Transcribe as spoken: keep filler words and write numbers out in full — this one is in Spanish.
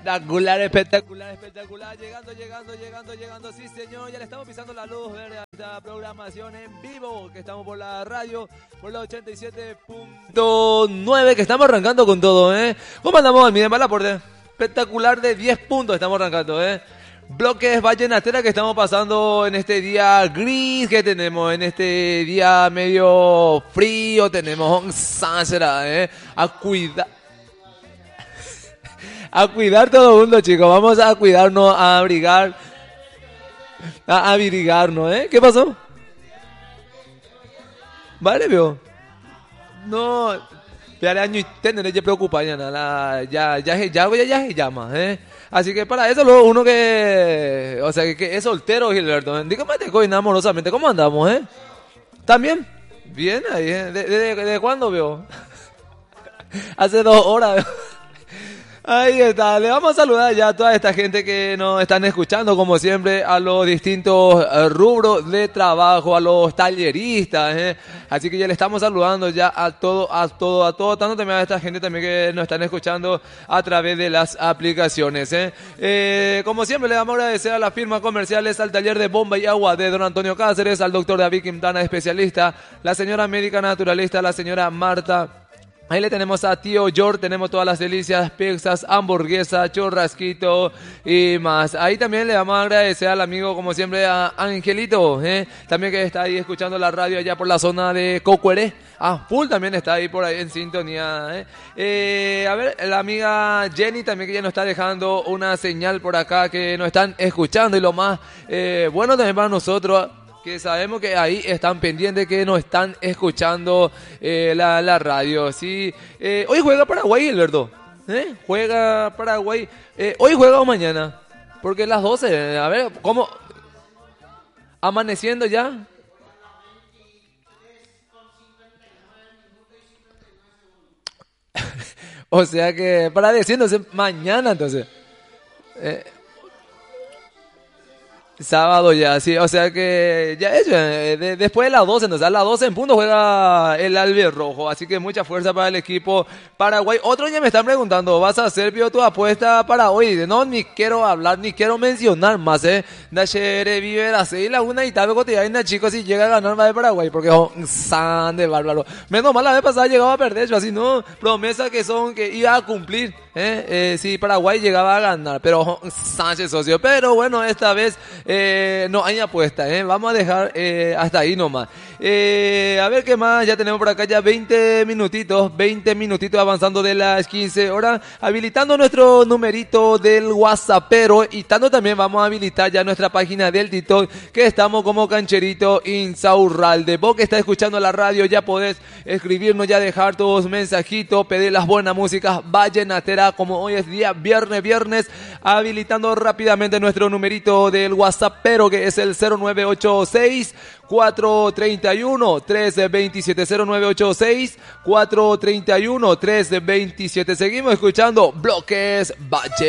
Espectacular, espectacular, espectacular. Llegando, llegando, llegando, llegando. Sí, señor. Ya le estamos pisando la luz verde a esta programación en vivo. Que estamos por la radio, por la ochenta y siete punto nueve. Que estamos arrancando con todo, ¿eh? ¿Cómo andamos? Miren, para el aporte. Espectacular de diez puntos estamos arrancando, ¿eh? Bloques vallenatera que estamos pasando en este día gris que tenemos, en este día medio frío. Tenemos un sánsera, ¿eh? A cuidar. A cuidar todo el mundo, chicos. Vamos a cuidarnos, a abrigar. A abrigarnos, ¿eh? ¿Qué pasó? Vale, veo. No. Ya año y tener que preocupar ya nada. Ya ya ya ya ya se llama, ¿eh? Así que para eso luego uno que, o sea, que, que es soltero, Gilberto. Dígame te coina amorosamente, ¿cómo andamos, eh? ¿También? Bien ahí, ¿eh? ¿De, de, de, de cuándo veo? Hace dos horas veo. Ahí está, le vamos a saludar ya a toda esta gente que nos están escuchando, como siempre, a los distintos rubros de trabajo, a los talleristas, ¿eh? Así que ya le estamos saludando ya a todo, a todo, a todo, tanto también a esta gente también que nos están escuchando a través de las aplicaciones, ¿eh? Eh, como siempre, le vamos a agradecer a las firmas comerciales, al taller de bomba y agua de don Antonio Cáceres, al doctor David Quintana, especialista, la señora médica naturalista, la señora Marta. Ahí le tenemos a Tío George, tenemos todas las delicias, pizzas, hamburguesa, churrasquito y más. Ahí también le vamos a agradecer al amigo, como siempre, a Angelito, ¿eh? También que está ahí escuchando la radio allá por la zona de Cocueré. Ah, Full también está ahí por ahí en sintonía, ¿eh? Eh, a ver, la amiga Jenny también que ya nos está dejando una señal por acá que nos están escuchando y lo más eh, bueno también para nosotros, que sabemos que ahí están pendientes, que nos están escuchando eh, la, la radio. Sí, eh, hoy juega Paraguay, Gilberto. ¿Eh? Juega Paraguay. Eh, hoy juega o mañana. Porque las doce, a ver, ¿cómo? ¿Amaneciendo ya? O sea que, para decirnos, mañana entonces. Eh, Sábado ya, sí, o sea que ya es, eh, de, después de las doce, entonces a las doce en punto juega el Albirrojo, así que mucha fuerza para el equipo Paraguay. Otros ya me están preguntando, ¿vas a hacer Pío tu apuesta para hoy? No, ni quiero hablar, ni quiero mencionar más, eh. Nachere vive a seis la una y tal cotidiana, chicos, si llega a ganar más de Paraguay, porque son san de bárbaro. Menos mal la vez pasada llegaba a perder, yo así no, promesa que son que iba a cumplir, eh, eh si Paraguay llegaba a ganar, pero Sánchez socio, pero bueno, esta vez Eh, no hay apuesta, ¿eh? Vamos a dejar eh, hasta ahí nomás. Eh, a ver qué más, ya tenemos por acá ya veinte minutitos, veinte minutitos avanzando de las quince horas, habilitando nuestro numerito del WhatsApp, pero y tanto también vamos a habilitar ya nuestra página del TikTok, que estamos como Cancherito Insaurralde. Vos que estás escuchando la radio ya podés escribirnos, ya dejar tus mensajitos, pedir las buenas músicas vallenatera, como hoy es día viernes, viernes, habilitando rápidamente nuestro numerito del WhatsApp, pero que es el cero nueve ocho seis, cuatro tres uno, tres dos siete, cero nueve ocho seis, cuatro tres uno, tres dos siete. Seguimos escuchando Bloques Valle.